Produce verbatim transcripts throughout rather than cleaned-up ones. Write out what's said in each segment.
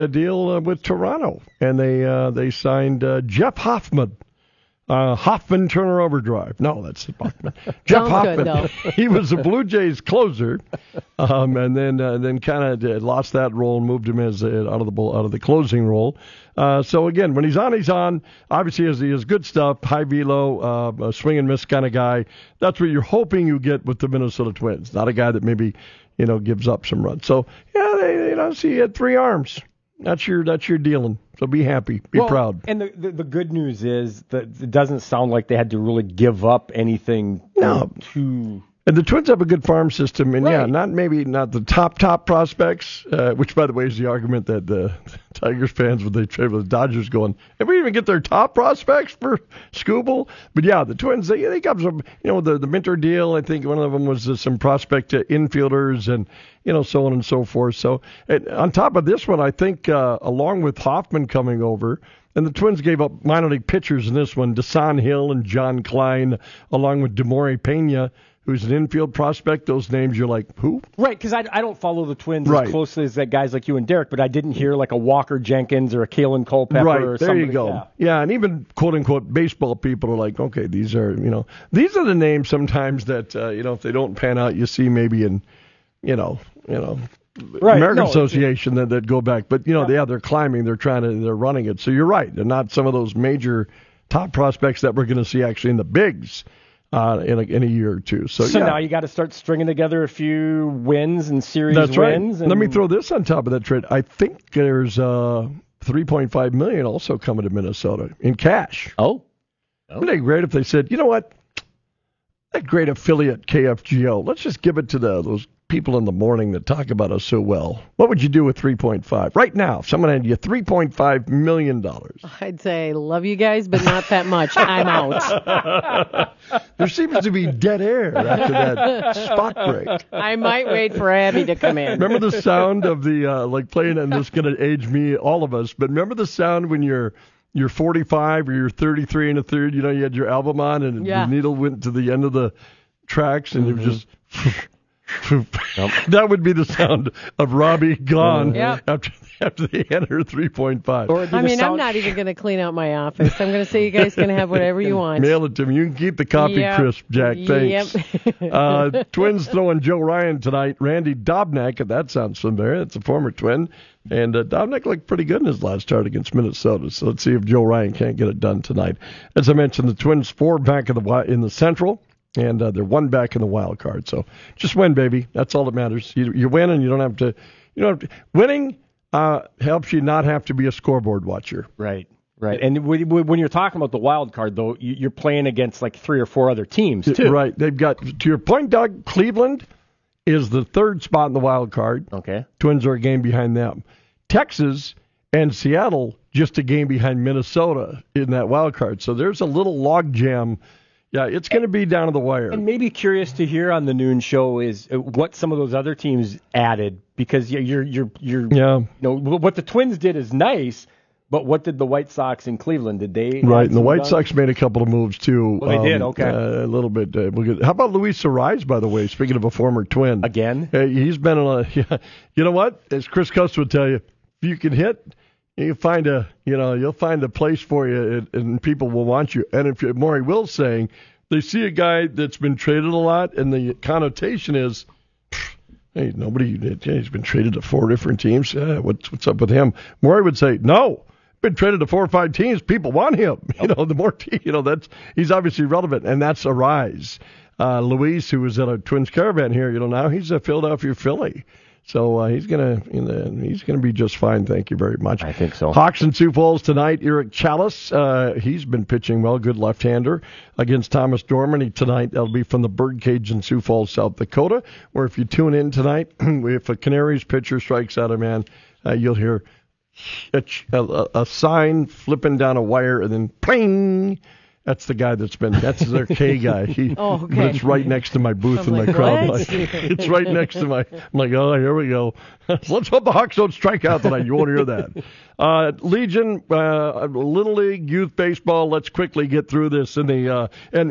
a deal uh, with Toronto, and they uh, they signed uh, Jeff Hoffman. Uh, Hoffman Turner Overdrive. No, that's Hoffman. Jeff Hoffman. Good, he was a Blue Jays closer, um, and then uh, then kind of lost that role and moved him as uh, out of the out of the closing role. Uh, so again, when he's on, he's on. Obviously, he has, he has good stuff, high velo, uh, a swing and miss kind of guy. That's what you're hoping you get with the Minnesota Twins. Not a guy that maybe you know gives up some runs. So yeah, they, you know, see, he had three arms. That's your that's your dealing. So be happy, be well, proud. And the, the the good news is that it doesn't sound like they had to really give up anything. No. To And the Twins have a good farm system, and right. yeah, not maybe not the top top prospects. Uh, which, by the way, is the argument that the Tigers fans when they trade with the Dodgers going, if we even get their top prospects for Skubal. But yeah, the Twins they they got some, you know, the the Minter deal. I think one of them was uh, some prospect uh, infielders and. You know, so on and so forth. So and on top of this one, I think uh, along with Hoffman coming over, and the Twins gave up minor league pitchers in this one, Desan Hill and John Klein, along with Demore Pena, who's an infield prospect. Those names, you're like, who? Right, because I, I don't follow the Twins right. as closely as that guys like you and Derek, but I didn't hear like a Walker Jenkins or a Kalen Culpepper right, or there somebody. you go. Yeah. yeah, and even quote-unquote baseball people are like, okay, these are, you know, these are the names sometimes that, uh, you know, if they don't pan out, you see maybe in, you know, you know, right. American no, Association that, that go back. But, you know, yeah. yeah, they're climbing. They're trying to, they're running it. So you're right. They're not some of those major top prospects that we're going to see actually in the bigs uh, in, a, in a year or two. So, so yeah. now you got to start stringing together a few wins and series That's wins. Right. And... Let me throw this on top of that trade. I think there's uh, three point five million dollars also coming to Minnesota in cash. Oh. oh. Wouldn't it be great if they said, you know what? That great affiliate K F G O, let's just give it to the those people in the morning that talk about us so well. What would you do with three point five right now? If someone had you three point five million dollars. I'd say, love you guys, but not that much. I'm out. There seems to be dead air after that spot break. I might wait for Abby to come in. Remember the sound of the, uh, like playing, and this is going to age me, all of us, but remember the sound when you're you're forty-five or you're thirty-tee and a third, you know, you had your album on and yeah. the needle went to the end of the tracks and mm-hmm. it was just... Yep. That would be the sound of Robbie gone yep. after after they enter three point five. I mean, sound... I'm not even going to clean out my office. I'm going to say you guys can have whatever you want. Mail it to me. You can keep the copy yep. crisp, Jack. Thanks. Yep. uh, Twins throwing Joe Ryan tonight. Randy Dobnak, that sounds familiar. It's a former Twin. And uh, Dobnak looked pretty good in his last start against Minnesota. So let's see if Joe Ryan can't get it done tonight. As I mentioned, the Twins four back in the in the Central. And uh, they're one back in the wild card. So just win, baby. That's all that matters. You, you win, and you don't have to. You don't have to. Winning uh, helps you not have to be a scoreboard watcher. Right, right. And when you're talking about the wild card, though, you're playing against like three or four other teams too. Right. They've got, to your point, Doug. Cleveland is the third spot in the wild card. Okay. Twins are a game behind them. Texas and Seattle just a game behind Minnesota in that wild card. So there's a little log jam. Yeah, it's going to be down to the wire. And maybe curious to hear on the noon show is what some of those other teams added, because you're you're you're yeah. you know what the Twins did is nice, but what did the White Sox in Cleveland? Did they right? And the White guns? Sox made a couple of moves too. Well, they um, did. Okay, uh, a little bit. Uh, we'll get, how about Luis Arraez, by the way? Speaking of a former Twin, again, uh, he's been in a. Yeah, you know what? As Chris Custer would tell you, if you can hit. You find a, you know, you'll find a place for you, and, and people will want you. And if Maury Will's saying. They see a guy that's been traded a lot, and the connotation is, hey, nobody, he's been traded to four different teams. Yeah, what's what's up with him? Maury would say, no, been traded to four or five teams. People want him. You know, the more, te- you know, that's he's obviously relevant, and that's Arraez. Uh, Luis, who was at a Twins caravan here, you know, now he's a Philadelphia Philly. So uh, he's gonna you know, he's gonna be just fine. Thank you very much. I think so. Hawks and Sioux Falls tonight. Eric Chalice, uh, he's been pitching well, good left-hander against Thomas Dorman tonight. That'll be from the Birdcage in Sioux Falls, South Dakota. Or if you tune in tonight, if a Canaries pitcher strikes out a man, uh, you'll hear a, a, a sign flipping down a wire, and then pling. That's the guy that's been, that's their K guy. He, oh, okay. But it's right next to my booth I'm in like, my crowd. what? Like, it's right next to my, I'm like, oh, here we go. Let's hope the Hawks don't strike out tonight. You won't hear that. Uh, Legion, uh, Little League, youth baseball. Let's quickly get through this. In the, uh, and, and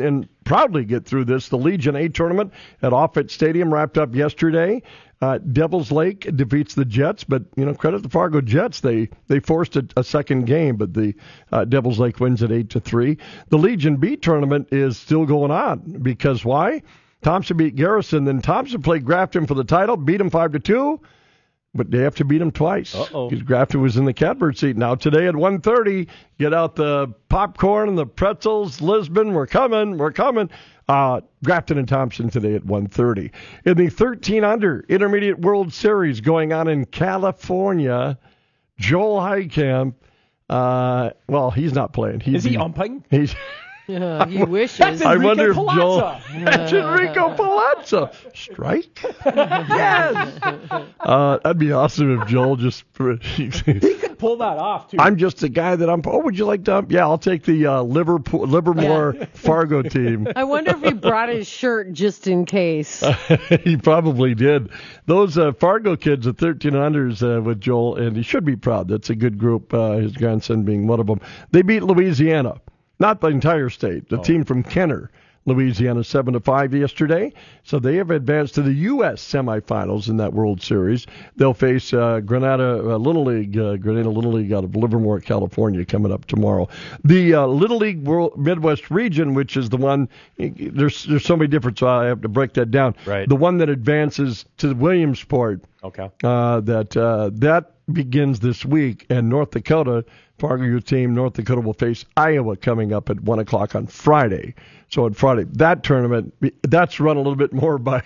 proudly get through this. The Legion A tournament at Offutt Stadium wrapped up yesterday. Uh, Devils Lake defeats the Jets, but, you know, credit the Fargo Jets. They they forced a, a second game, but the uh, Devils Lake wins at eight to three. The Legion B tournament is still going on because why? Thompson beat Garrison, then Thompson played Grafton for the title, beat him five to two. But they have to beat him twice. Uh-oh. Because Grafton was in the catbird seat. Now today at one thirty, get out the popcorn and the pretzels. Lisbon, we're coming, we're coming. Uh, Grafton and Thompson today at one thirty. In the thirteen under Intermediate World Series going on in California, Joel Heitkamp, uh, well, he's not playing. He's Is he umpiring? He's... Uh, he wishes. That's I Enrico wonder if Palazzo. Joel. That's Enrico Palazzo. Strike? Yes. Uh, that'd be awesome if Joel just. He could pull that off, too. I'm just a guy that I'm. Oh, would you like to? Yeah, I'll take the uh, Liverpool, Livermore Yeah. Fargo team. I wonder if he brought his shirt just in case. He probably did. Those uh, Fargo kids at thirteen unders uh, with Joel, and he should be proud. That's a good group, uh, his grandson being one of them. They beat Louisiana. Not the entire state. The oh. team from Kenner, Louisiana, seven to five yesterday. So they have advanced to the U S semifinals in that World Series. They'll face uh, Granada uh, Little League, uh, Grenada Little League out of Livermore, California, coming up tomorrow. The uh, Little League World Midwest region, which is the one, there's there's so many different, so I have to break that down. Right. The one that advances to Williamsport. Okay. Uh, that uh, that begins this week, and North Dakota. Fargo youth team, North Dakota will face Iowa coming up at one o'clock on Friday. So on Friday, that tournament, that's run a little bit more by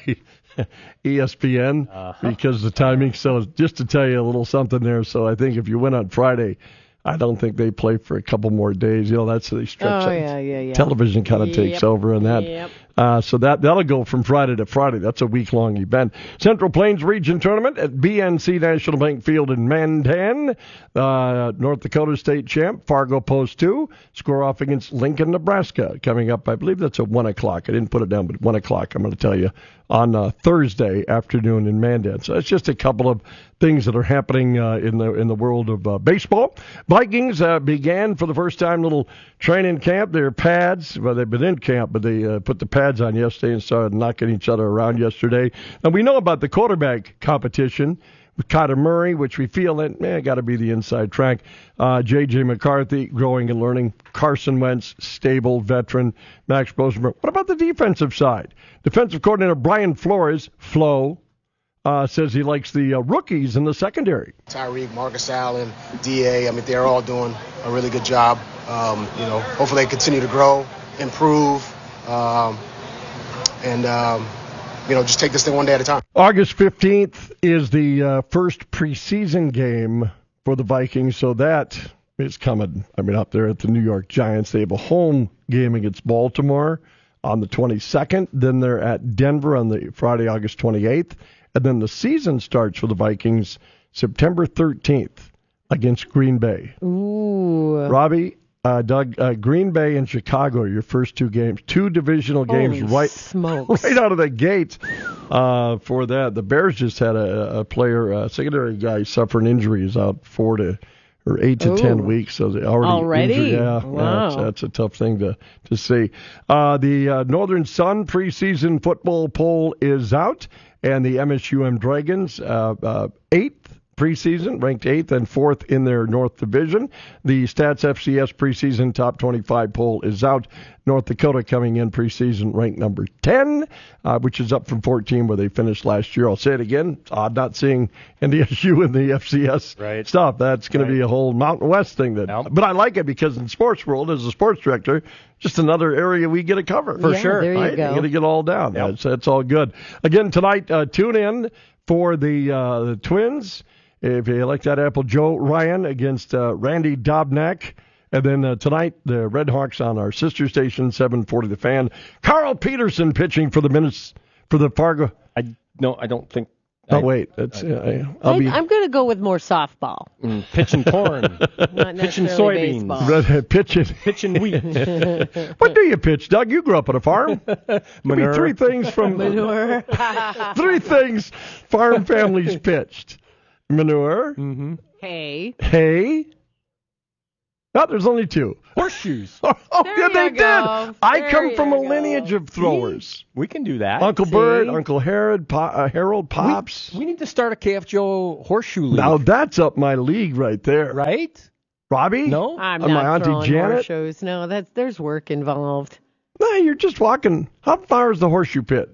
E S P N uh-huh. because the timing. So just to tell you a little something there. So I think if you win on Friday, I don't think they play for a couple more days. You know, that's the stretch. Oh, yeah, yeah, yeah. Television kind of yep. takes over in that. Yep. Uh, so that, that'll go from Friday to Friday. That's a week-long event. Central Plains Region Tournament at B N C National Bank Field in Mandan. Uh, North Dakota State champ, Fargo Post two. Score off against Lincoln, Nebraska. Coming up, I believe that's at one o'clock. I didn't put it down, but one o'clock, I'm going to tell you, on uh, Thursday afternoon in Mandan. So it's just a couple of things that are happening uh, in the in the world of uh, baseball. Vikings uh, began for the first time little training camp. Their pads, well, they've been in camp, but they uh, put the pads on yesterday and started knocking each other around yesterday. And we know about the quarterback competition with Kyler Murray, which we feel that, eh, got to be the inside track. Uh, J J. McCarthy, growing and learning. Carson Wentz, stable veteran. Max Rosenberg. What about the defensive side? Defensive coordinator Brian Flores, Flo, uh, says he likes the uh, rookies in the secondary. Tyreek, Marcus Allen, D A, I mean, they're all doing a really good job. Um, you know, hopefully they continue to grow, improve, um, and, um, you know, just take this thing one day at a time. August fifteenth is the uh, first preseason game for the Vikings, so that is coming. I mean, up there at the New York Giants, they have a home game against Baltimore on the twenty-second. Then they're at Denver on the Friday, August twenty-eighth. And then the season starts for the Vikings September thirteenth against Green Bay. Ooh. Robbie, uh, Doug, uh, Green Bay and Chicago are your first two games. Two divisional games Holy right, smokes. right out of the gate uh, for that. The Bears just had a, a player, a secondary guy, suffer an injury. He's out four to or eight to Ooh. ten weeks. So they already, Already? injured. Yeah, wow. yeah that's, that's a tough thing to, to see. Uh, the uh, Northern Sun preseason football poll is out. And the M S U M Dragons, uh, uh, eighth preseason, ranked eighth and fourth in their North Division. The Stats F C S preseason top twenty-five poll is out. North Dakota coming in preseason ranked number ten, uh, which is up from fourteen where they finished last year. I'll say it again. It's odd not seeing N D S U in the F C S right. stuff. That's going right. to be a whole Mountain West thing. That, nope. But I like it because in sports world, as a sports director, just another area we get to cover. For yeah, sure. There you right? go. You got to get all down. Yep. That's, that's all good. Again, tonight, uh, tune in for the, uh, the Twins. If you like that apple, Joe Ryan against uh, Randy Dobnak. And then uh, tonight, the Red Hawks on our sister station, seven forty The Fan. Carl Peterson pitching for the Minutes for the Fargo. I no, I don't think. Oh I, wait, that's. Uh, I'll I, be I'm going to go with more softball. mm, pitching corn, Not pitching necessarily soybeans, baseball. red, pitching. pitching wheat. What do you pitch, Doug? You grew up on a farm. Manure. Three things from Manure. three things farm families pitched: manure, Mm-hmm. Hay. hay. No, there's only two. Horseshoes. Oh, There yeah, you they go. did. I There come from you a go. lineage of throwers. We can do that. Uncle See? Bert, Uncle Harold, pa- uh, Harold, Pops. We, we need to start a K F Joe horseshoe league. Now that's up my league right there. Right? Robbie? No? I'm And not my Auntie throwing Janet? horseshoes. No, that's there's work involved. No, you're just walking. How far is the horseshoe pit?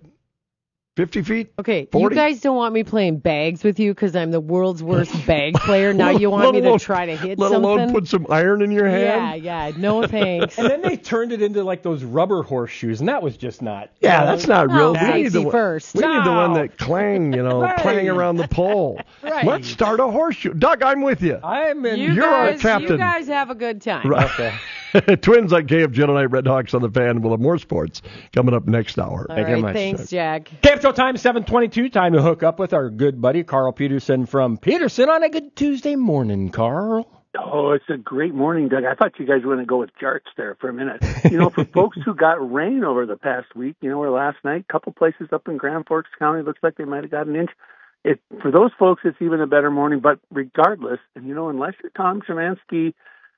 fifty feet? Okay, forty? you guys don't want me playing bags with you because I'm the world's worst bag player. Now you want Let me to alone- try to hit Let something? alone put some iron in your yeah, hand? yeah, no thanks. And then they turned it into like those rubber horseshoes, and that was just not. Yeah, that's not Oh, real. fancy we need the one, first. We need the No. one that clang, you know, Right. clang around the pole. Right. Let's start a horseshoe. Doug, I'm with you. I'm in. You You're our guys, captain. You guys have a good time. Right. Okay. Twins like K F J tonight, Red Hawks on the fan. We'll have more sports coming up next hour. All Thank you very right, much, thanks, Jack. K F Joe time, seven twenty-two. Time to hook up with our good buddy, Carl Peterson from Peterson on a good Tuesday morning, Carl. Oh, it's a great morning, Doug. I thought you guys were going to go with charts there for a minute. You know, for folks who got rain over the past week, you know, or last night, a couple places up in Grand Forks County, looks like they might have got an inch. It, for those folks, it's even a better morning. But regardless, and, you know, unless you're Tom Szymanski,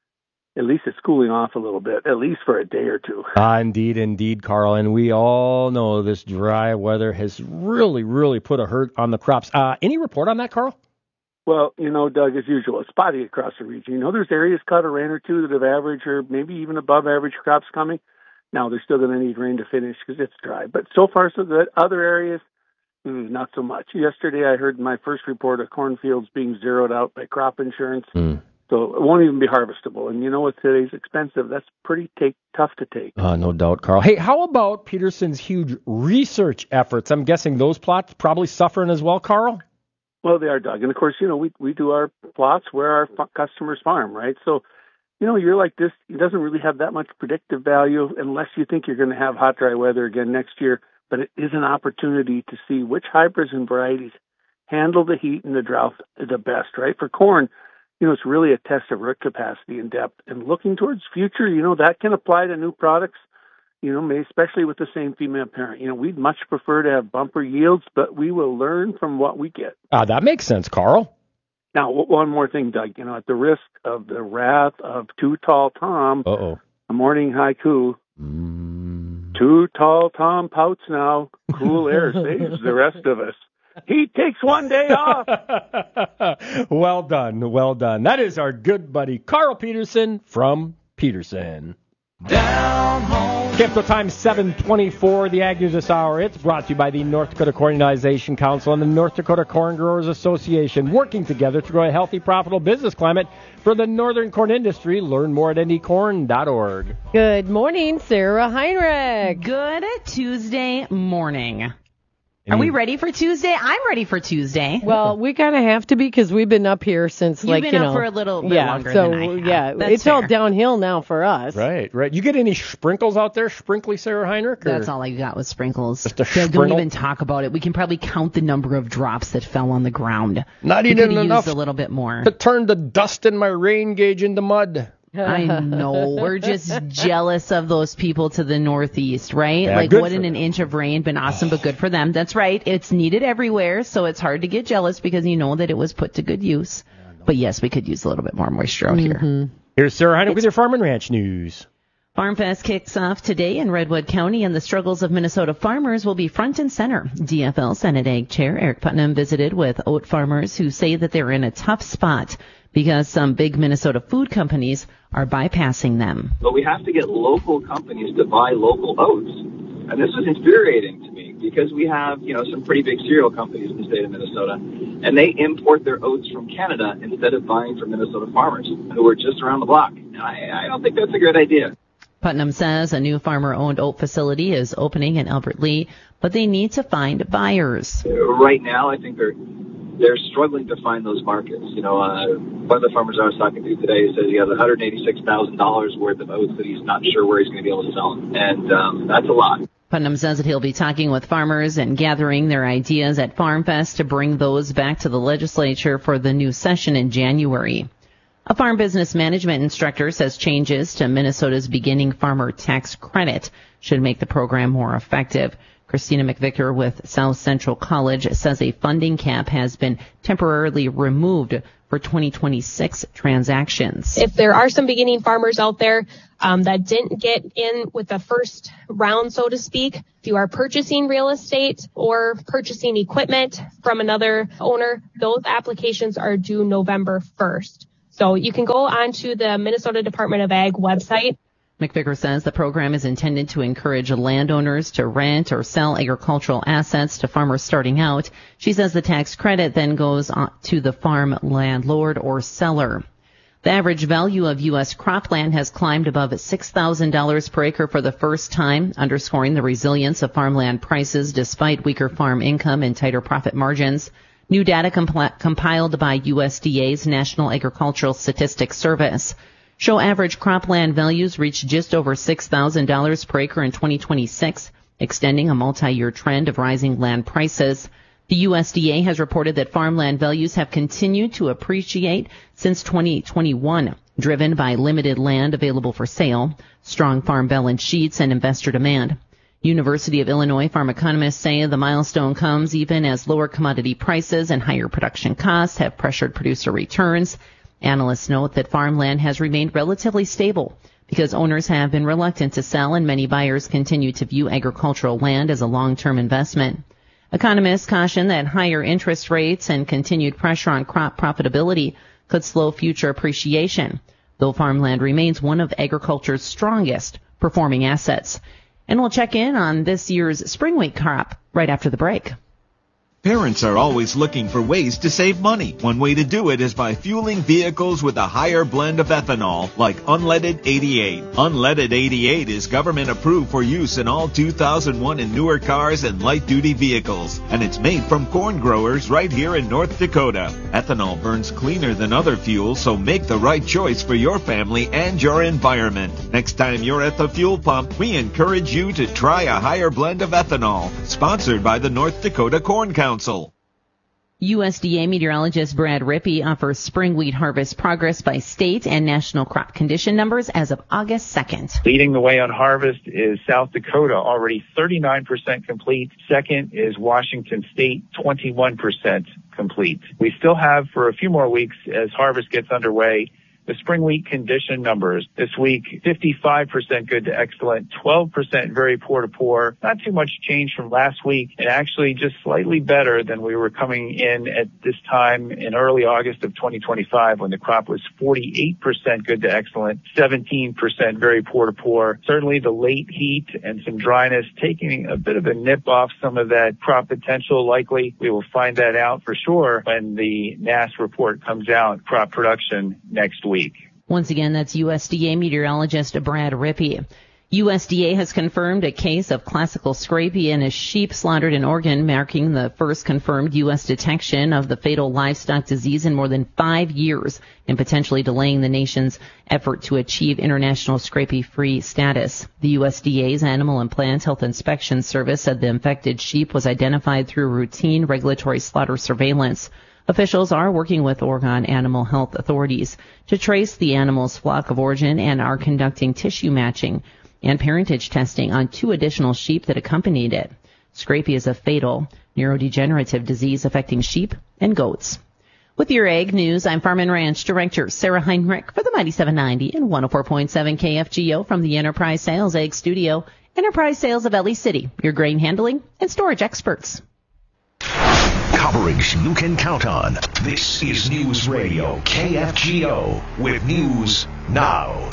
at least it's cooling off a little bit, at least for a day or two. Ah, indeed, indeed, Carl. And we all know this dry weather has really, really put a hurt on the crops. Uh, any report on that, Carl? Well, you know, Doug, as usual, it's spotty across the region. You know, there's areas caught a rain or two that have average or maybe even above average crops coming. Now, they're still going to need rain to finish because it's dry. But so far, so good. Other areas, mm, not so much. Yesterday, I heard my first report of cornfields being zeroed out by crop insurance. Mm. So it won't even be harvestable. And you know what? Today's expensive. That's pretty take, tough to take. Uh, no doubt, Carl. Hey, how about Peterson's huge research efforts? I'm guessing those plots probably suffering as well, Carl? Well, they are, Doug. And, of course, you know, we we do our plots where our f- customers farm, right? So, you know, a year like this, it doesn't really have that much predictive value unless you think you're going to have hot, dry weather again next year. But it is an opportunity to see which hybrids and varieties handle the heat and the drought the best, right? For corn, you know, it's really a test of root capacity and depth. And looking towards future, you know, that can apply to new products, you know, may, especially with the same female parent. You know, we'd much prefer to have bumper yields, but we will learn from what we get. Uh, that makes sense, Carl. Now, w- one more thing, Doug. You know, at the risk of the wrath of Too Tall Tom, Uh-oh. a morning haiku. Mm. Too Tall Tom pouts now. Cool air saves the rest of us. He takes one day off. Well done, well done. That is our good buddy Carl Peterson from Peterson. Down home. Capital time seven twenty-four, the Ag News this hour. It's brought to you by the North Dakota Cornization Council and the North Dakota Corn Growers Association, working together to grow a healthy, profitable business climate for the northern corn industry. Learn more at n d corn dot org. Good morning, Sarah Heinrich. Good Tuesday morning. Are we ready for Tuesday? I'm ready for Tuesday. Well, we kind of have to be because we've been up here since, You've like, been you up know. for a little bit yeah, longer so, than I have. yeah, That's it's all fair. downhill now for us. Right, right. You get any sprinkles out there, sprinkly Sarah Heinrich? Or? That's all I got with sprinkles. Just a Doug, don't sprinkle? even talk about it. We can probably count the number of drops that fell on the ground. Not we even could have enough used a little bit more. to turn the dust in my rain gauge into mud. I know. We're just jealous of those people to the northeast, right? Yeah, like, good wouldn't for an them. inch of rain been awesome, but good for them. That's right. It's needed everywhere, so it's hard to get jealous because you know that it was put to good use. But yes, we could use a little bit more moisture out here. Here's Sarah Heinrich with your Farm and Ranch news. Farm Fest kicks off today in Redwood County, and the struggles of Minnesota farmers will be front and center. D F L Senate Ag Chair Eric Putnam visited with oat farmers who say that they're in a tough spot because some big Minnesota food companies are bypassing them. But we have to get local companies to buy local oats. And this is infuriating to me because we have, you know, some pretty big cereal companies in the state of Minnesota, and they import their oats from Canada instead of buying from Minnesota farmers who are just around the block. And I, I don't think that's a good idea. Putnam says a new farmer-owned oat facility is opening in Albert Lee, but they need to find buyers. Right now, I think they're they're struggling to find those markets. You know, uh, one of the farmers I was talking to today says he has one hundred eighty-six thousand dollars worth of oats that he's not sure where he's going to be able to sell them, and um, that's a lot. Putnam says that he'll be talking with farmers and gathering their ideas at Farm Fest to bring those back to the legislature for the new session in January. A farm business management instructor says changes to Minnesota's beginning farmer tax credit should make the program more effective. Christina McVicker with South Central College says a funding cap has been temporarily removed for twenty twenty-six transactions. If there are some beginning farmers out there um, that didn't get in with the first round, so to speak, if you are purchasing real estate or purchasing equipment from another owner, those applications are due November first. So you can go onto the Minnesota Department of Ag website. McVicker says the program is intended to encourage landowners to rent or sell agricultural assets to farmers starting out. She says the tax credit then goes on to the farm landlord or seller. The average value of U S cropland has climbed above six thousand dollars per acre for the first time, underscoring the resilience of farmland prices despite weaker farm income and tighter profit margins. New data comp- compiled by U S D A's National Agricultural Statistics Service show average cropland values reached just over six thousand dollars per acre in twenty twenty-six, extending a multi-year trend of rising land prices. The U S D A has reported that farmland values have continued to appreciate since twenty twenty-one, driven by limited land available for sale, strong farm balance sheets, and investor demand. University of Illinois farm economists say the milestone comes even as lower commodity prices and higher production costs have pressured producer returns. Analysts note that farmland has remained relatively stable because owners have been reluctant to sell and many buyers continue to view agricultural land as a long-term investment. Economists caution that higher interest rates and continued pressure on crop profitability could slow future appreciation, though farmland remains one of agriculture's strongest performing assets. And we'll check in on this year's spring wheat crop right after the break. Parents are always looking for ways to save money. One way to do it is by fueling vehicles with a higher blend of ethanol, like Unleaded eighty-eight. Unleaded eighty-eight is government approved for use in all two thousand one and newer cars and light-duty vehicles, and it's made from corn growers right here in North Dakota. Ethanol burns cleaner than other fuels, so make the right choice for your family and your environment. Next time you're at the fuel pump, we encourage you to try a higher blend of ethanol. Sponsored by the North Dakota Corn Council. U S D A meteorologist Brad Rippey offers spring wheat harvest progress by state and national crop condition numbers as of August second. Leading the way on harvest is South Dakota, already thirty-nine percent complete. Second is Washington State, twenty-one percent complete. We still have for a few more weeks as harvest gets underway. The spring wheat condition numbers this week, fifty-five percent good to excellent, twelve percent very poor to poor. Not too much change from last week, and actually just slightly better than we were coming in at this time in early August of twenty twenty-five when the crop was forty-eight percent good to excellent, seventeen percent very poor to poor. Certainly the late heat and some dryness taking a bit of a nip off some of that crop potential likely. We will find that out for sure when the N A S report comes out, crop production next week. Week. Once again, that's U S D A meteorologist Brad Rippey. U S D A has confirmed a case of classical scrapie in a sheep slaughtered in Oregon, marking the first confirmed U S detection of the fatal livestock disease in more than five years and potentially delaying the nation's effort to achieve international scrapie-free status. The U S D A's Animal and Plant Health Inspection Service said the infected sheep was identified through routine regulatory slaughter surveillance. Officials are working with Oregon animal health authorities to trace the animal's flock of origin and are conducting tissue matching and parentage testing on two additional sheep that accompanied it. Scrapie is a fatal neurodegenerative disease affecting sheep and goats. With your ag news, I'm Farm and Ranch Director Sarah Heinrich for the Mighty seven ninety and one oh four point seven K F G O from the Enterprise Sales Ag Studio. Enterprise Sales of Ely City, your grain handling and storage experts. Coverage you can count on. This is News Radio K F G O with News Now.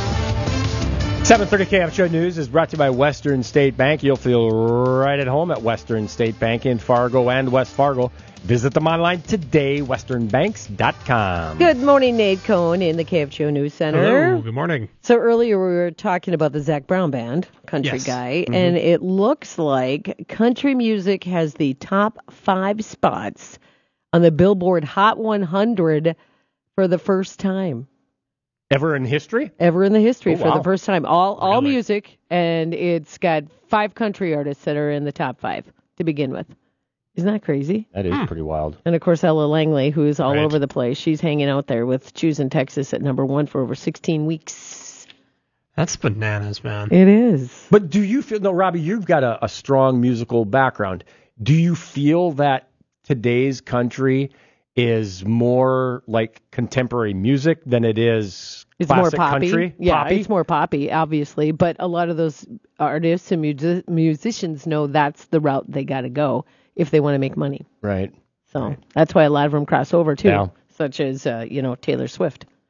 seven thirty K F G O News is brought to you by Western State Bank. You'll feel right at home at Western State Bank in Fargo and West Fargo. Visit them online today, western banks dot com. Good morning, Nate Cohn in the K F G O News Center. Hello, good morning. So earlier we were talking about the Zac Brown Band, country yes. guy, Mm-hmm. and it looks like country music has the top five spots on the Billboard Hot one hundred for the first time. Ever in history? Ever in the history oh, for wow. the first time. All really? all music, and it's got five country artists that are in the top five to begin with. Isn't that crazy? That is hmm. pretty wild. And, of course, Ella Langley, who's all right. over the place. She's hanging out there with Choosing Texas at number one for over sixteen weeks. That's bananas, man. It is. But do you feel, no, Robbie, you've got a, a strong musical background. Do you feel that today's country is more like contemporary music than it is It's more classic poppy. country. Yeah, poppy. it's more poppy, obviously. But a lot of those artists and music- musicians know that's the route they got to go if they want to make money. Right. So that's why a lot of them cross over, too, Yeah. such as, uh, you know, Taylor Swift.